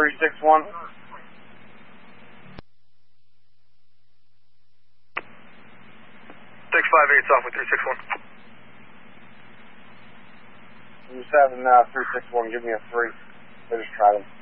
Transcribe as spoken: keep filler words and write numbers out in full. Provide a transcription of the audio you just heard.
three six one. six five eight off with three six one. I'm just having uh, three six one give me a three. They just tried him.